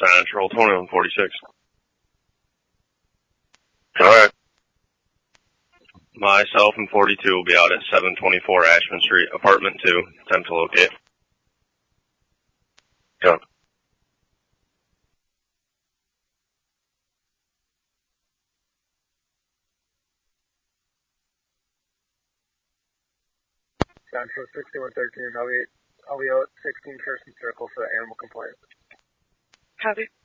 Central 2146. Alright. Myself and 42 will be out at 724 Ashman Street, apartment 2. Attempt to locate. Yeah. Central 6113, I'll be out 16 Kirsten Circle for the animal complaint. Copy.